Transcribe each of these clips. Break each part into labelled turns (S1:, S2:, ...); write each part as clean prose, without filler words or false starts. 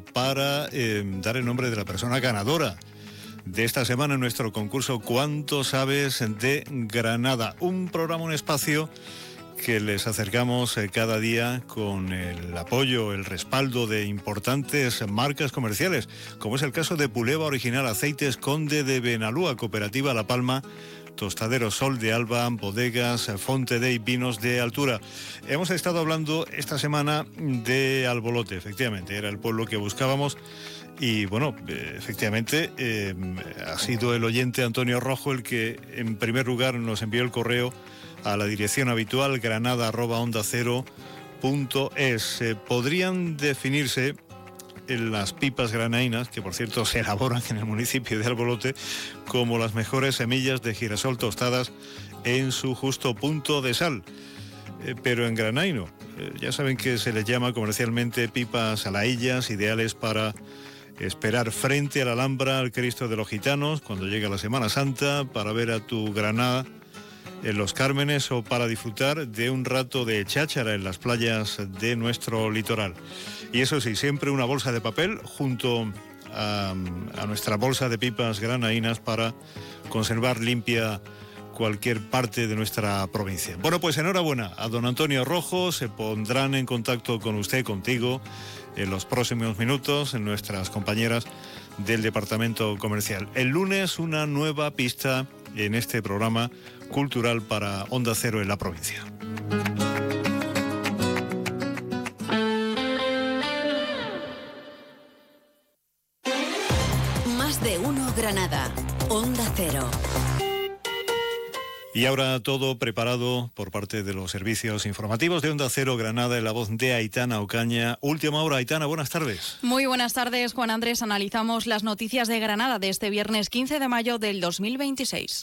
S1: para dar el nombre de la persona ganadora de esta semana en nuestro concurso ¿Cuánto sabes de Granada? Un programa, un espacio que les acercamos cada día con el apoyo, el respaldo de importantes marcas comerciales, como es el caso de Puleva Original, Aceites Conde de Benalúa, Cooperativa La Palma, Tostadero Sol de Alba, Bodegas Fontedey, Vinos de Altura. Hemos estado hablando esta semana de Albolote, efectivamente, era el pueblo que buscábamos. Y bueno, efectivamente, ha sido el oyente Antonio Rojo el que en primer lugar nos envió el correo a la dirección habitual granada@ondacero.es. Podrían definirse las pipas granainas, que por cierto se elaboran en el municipio de Albolote, como las mejores semillas de girasol tostadas en su justo punto de sal. Pero en granaino, ya saben que se les llama comercialmente pipas alaillas, ideales para esperar frente a la Alhambra al Cristo de los Gitanos cuando llega la Semana Santa, para ver a tu Granada en Los Cármenes o para disfrutar de un rato de cháchara en las playas de nuestro litoral. Y eso sí, siempre una bolsa de papel junto a nuestra bolsa de pipas granainas para conservar limpia cualquier parte de nuestra provincia. Bueno, pues enhorabuena a don Antonio Rojo. Se pondrán en contacto con usted, contigo, en los próximos minutos, en nuestras compañeras del Departamento Comercial. El lunes una nueva pista en este programa cultural para Onda Cero en la provincia.
S2: Más de uno Granada, Onda Cero.
S1: Y ahora todo preparado por parte de los servicios informativos de Onda Cero Granada en la voz de Aitana Ocaña. Última hora, Aitana, buenas tardes.
S3: Muy buenas tardes, Juan Andrés. Analizamos las noticias de Granada de este viernes 15 de mayo del 2026.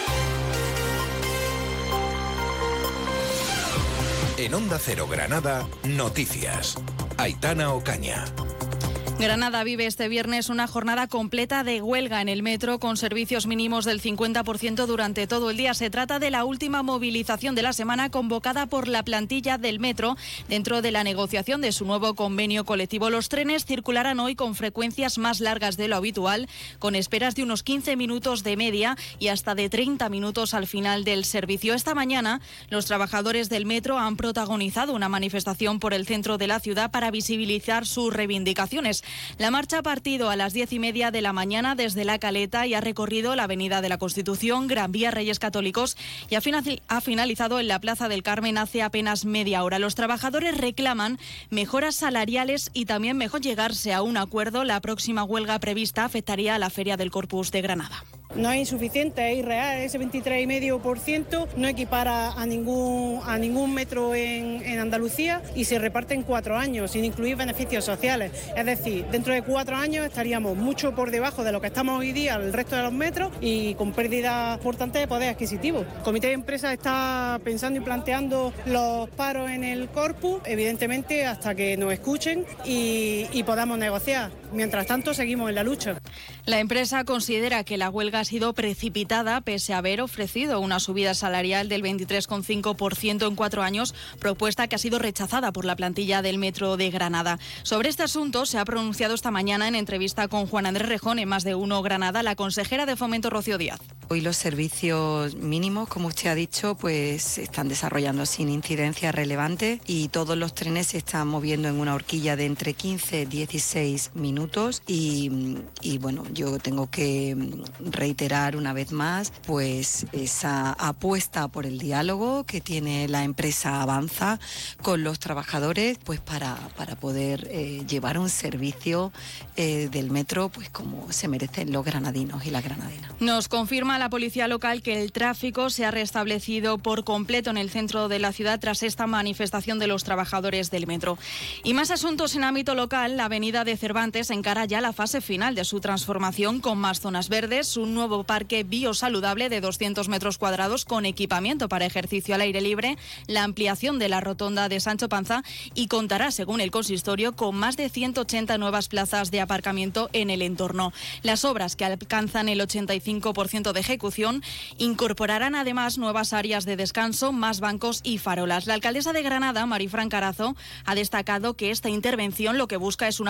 S4: En Onda Cero Granada, noticias. Aitana Ocaña.
S3: Granada vive este viernes una jornada completa de huelga en el metro con servicios mínimos del 50% durante todo el día. Se trata de la última movilización de la semana convocada por la plantilla del metro dentro de la negociación de su nuevo convenio colectivo. Los trenes circularán hoy con frecuencias más largas de lo habitual, con esperas de unos 15 minutos de media y hasta de 30 minutos al final del servicio. Esta mañana, los trabajadores del metro han protagonizado una manifestación por el centro de la ciudad para visibilizar sus reivindicaciones. La marcha ha partido a las 10:30 de la mañana desde La Caleta y ha recorrido la Avenida de la Constitución, Gran Vía Reyes Católicos y ha finalizado en la Plaza del Carmen hace apenas media hora. Los trabajadores reclaman mejoras salariales y también mejor llegarse a un acuerdo. La próxima huelga prevista afectaría a la Feria del Corpus de Granada.
S5: No es insuficiente, es irreal, ese 23,5% no equipara a ningún metro en Andalucía y se reparte en 4 años, sin incluir beneficios sociales. Es decir, dentro de 4 años estaríamos mucho por debajo de lo que estamos hoy día el resto de los metros y con pérdida importante de poder adquisitivo. El Comité de Empresas está pensando y planteando los paros en el Corpus, evidentemente hasta que nos escuchen y podamos negociar. Mientras tanto, seguimos en la lucha.
S3: La empresa considera que la huelga ha sido precipitada pese a haber ofrecido una subida salarial del 23,5% en 4 años, propuesta que ha sido rechazada por la plantilla del Metro de Granada. Sobre este asunto se ha pronunciado esta mañana en entrevista con Juan Andrés Rejón en Más de Uno Granada la consejera de Fomento Rocío Díaz.
S6: Hoy los servicios mínimos, como usted ha dicho, pues se están desarrollando sin incidencia relevante y todos los trenes se están moviendo en una horquilla de entre 15 y 16 minutos y bueno, yo tengo que reiterar una vez más pues esa apuesta por el diálogo que tiene la empresa Avanza con los trabajadores pues para poder llevar un servicio del metro pues como se merecen los granadinos y las granadinas.
S3: Nos confirma la policía local que el tráfico se ha restablecido por completo en el centro de la ciudad tras esta manifestación de los trabajadores del metro. Y más asuntos en ámbito local. La avenida de Cervantes encara ya la fase final de su transformación con más zonas verdes, un nuevo parque biosaludable de 200 metros cuadrados con equipamiento para ejercicio al aire libre, la ampliación de la rotonda de Sancho Panza y contará, según el consistorio, con más de 180 nuevas plazas de aparcamiento en el entorno. Las obras, que alcanzan el 85% de ejecución, incorporarán además nuevas áreas de descanso, más bancos y farolas. La alcaldesa de Granada, Marifran Carazo, ha destacado que esta intervención lo que busca es una